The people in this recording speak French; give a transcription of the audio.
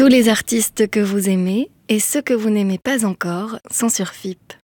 Tous les artistes que vous aimez et ceux que vous n'aimez pas encore sont sur FIP.